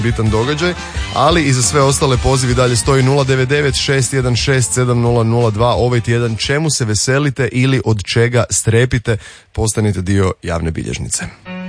bitan događaj, ali i za sve ostale pozivi dalje stoji 099 616 7002. Ovaj tjedan čemu se veselite ili od čega strepite, postanite dio javne bilježnice.